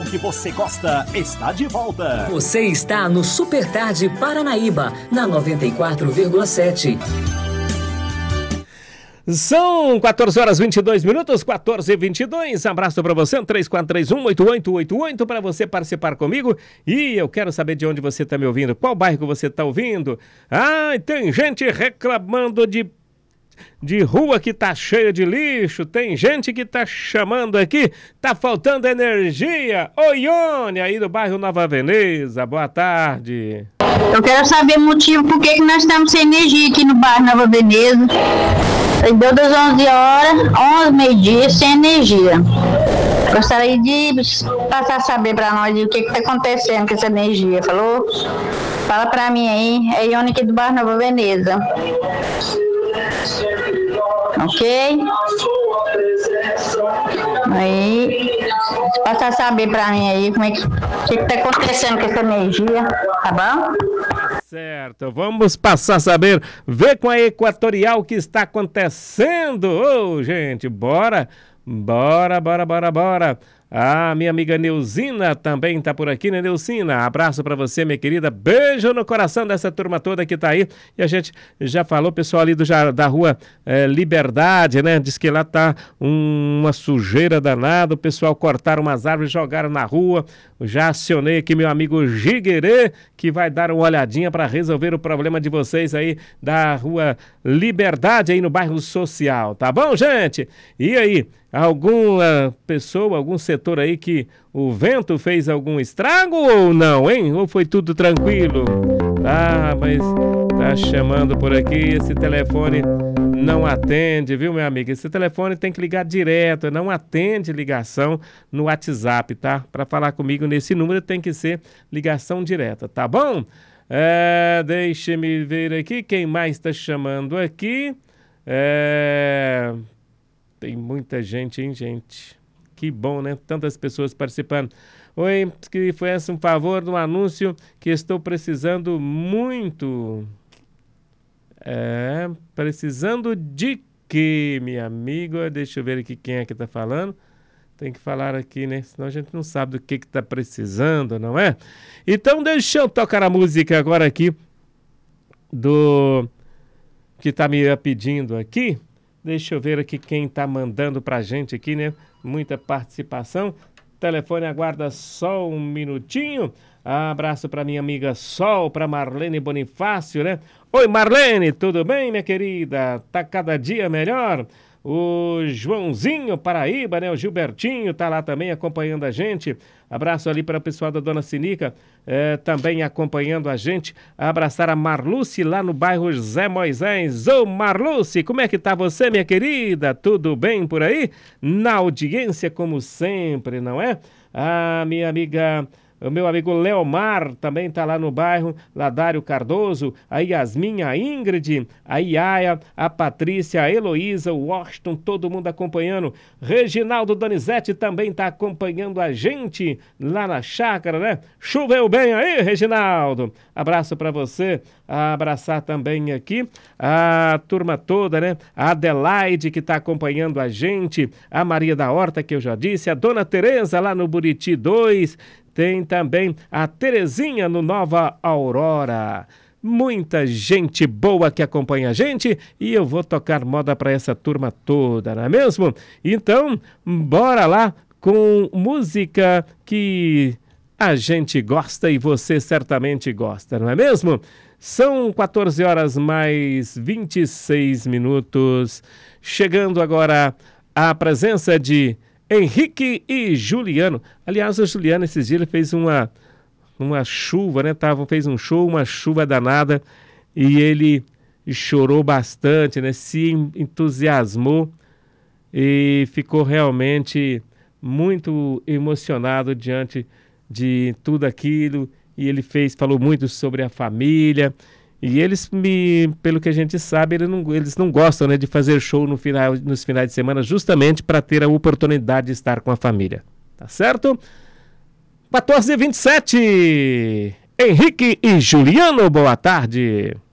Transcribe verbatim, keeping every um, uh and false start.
que você gosta está de volta. Você está no Super Tarde Paranaíba, na noventa e quatro vírgula sete. São quatorze horas e vinte e dois minutos, quatorze e vinte e dois. Abraço para você, três quatro três um, oito oito oito oito, para você participar comigo. E eu quero saber de onde você está me ouvindo, qual bairro que você está ouvindo. Ah, tem gente reclamando de, de rua que tá cheia de lixo, tem gente que tá chamando aqui, tá faltando energia. Ô Ione, aí do bairro Nova Veneza, boa tarde. Eu quero saber o motivo por que que nós estamos sem energia aqui no bairro Nova Veneza. Deu das onze horas, onze, meio-dia, sem energia. Gostaria de passar a saber para nós o que está acontecendo com essa energia. Falou? Fala para mim aí, é Ione aqui do bairro Nova Veneza. Ok? Aí, passar a saber para mim aí como é que, o que está acontecendo com essa energia, tá bom? Certo, vamos passar a saber, ver com a Equatorial o que está acontecendo. Ô, oh, gente, bora, bora, bora, bora, bora. Ah, minha amiga Neuzina também tá por aqui, né, Neuzina? Abraço pra você, minha querida. Beijo no coração dessa turma toda que tá aí. E a gente já falou, pessoal ali do, já, da rua é, Liberdade, né? Diz que lá tá um, uma sujeira danada. O pessoal cortaram umas árvores e jogaram na rua. Já acionei aqui meu amigo Giguerê, que vai dar uma olhadinha para resolver o problema de vocês aí da rua Liberdade, aí no bairro Social. Tá bom, gente? E aí? Alguma pessoa, algum setor aí que o vento fez algum estrago ou não, hein? Ou foi tudo tranquilo? Ah, mas tá chamando por aqui, esse telefone não atende, viu, meu amigo? Esse telefone tem que ligar direto, não atende ligação no WhatsApp, tá? Para falar comigo nesse número tem que ser ligação direta, tá bom? É, deixa-me ver aqui, quem mais tá chamando aqui? É... Tem muita gente, hein, gente? Que bom, né? Tantas pessoas participando. Oi, que foi esse um favor de um anúncio que estou precisando muito. É, precisando de quê, minha amiga? Deixa eu ver aqui quem é que tá falando. Tem que falar aqui, né? Senão a gente não sabe do que que tá precisando, não é? Então deixa eu tocar a música agora aqui do que tá me pedindo aqui. Deixa eu ver aqui quem tá mandando pra gente aqui, né? Muita participação. Telefone aguarda só um minutinho. Abraço pra minha amiga Sol, pra Marlene Bonifácio, né? Oi, Marlene, tudo bem, minha querida? Tá cada dia melhor? O Joãozinho Paraíba, né? O Gilbertinho tá lá também acompanhando a gente. Abraço ali para o pessoal da Dona Sinica, eh, também acompanhando a gente. Abraçar a Marluce lá no bairro Zé Moisés. Ô Marluce, como é que tá você, minha querida? Tudo bem por aí? Na audiência, como sempre, não é? A minha amiga... O meu amigo Leomar também está lá no bairro, Ladário Cardoso, a Yasmin, a Ingrid, a Iaia, a Patrícia, a Heloísa, o Washington, todo mundo acompanhando. Reginaldo Donizete também está acompanhando a gente lá na chácara, né? Choveu bem aí, Reginaldo? Abraço para você, abraçar também aqui a turma toda, né? A Adelaide que está acompanhando a gente, a Maria da Horta que eu já disse, a Dona Tereza lá no Buriti dois, tem também a Terezinha no Nova Aurora. Muita gente boa que acompanha a gente e eu vou tocar moda para essa turma toda, não é mesmo? Então, bora lá com música que a gente gosta e você certamente gosta, não é mesmo? São quatorze horas mais vinte e seis minutos. Chegando agora a presença de Henrique e Juliano. Aliás, o Juliano esses dias ele fez uma, uma chuva, né? Tava, fez um show, uma chuva danada, e ele chorou bastante, né? Se entusiasmou e ficou realmente muito emocionado diante de tudo aquilo. E ele fez, falou muito sobre a família. E eles, me, pelo que a gente sabe, eles não, eles não gostam, né, de fazer show no final, nos finais de semana, justamente para ter a oportunidade de estar com a família. Tá certo? quatorze e vinte e sete. Henrique e Juliano, boa tarde.